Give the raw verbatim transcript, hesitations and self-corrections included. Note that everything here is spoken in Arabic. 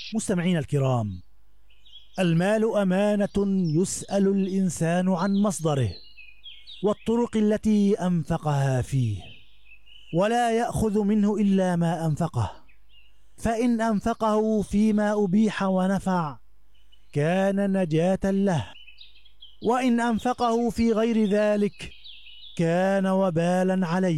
مستمعين الكرام، المال أمانة يسأل الإنسان عن مصدره والطرق التي أنفقها فيه، ولا يأخذ منه إلا ما أنفقه، فإن أنفقه فيما أبيح ونفع كان نجاة له، وإن أنفقه في غير ذلك كان وبالا عليه.